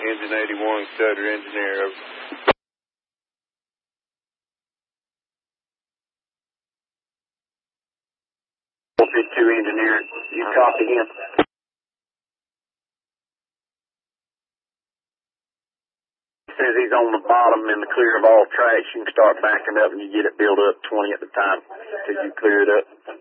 Engine 81, Stutter Engineer. Over. 452 Engineer, you copy him? Says he's on the bottom in the clear of all tracks. You can start backing up and you get it built up 20 at the time till you clear it up.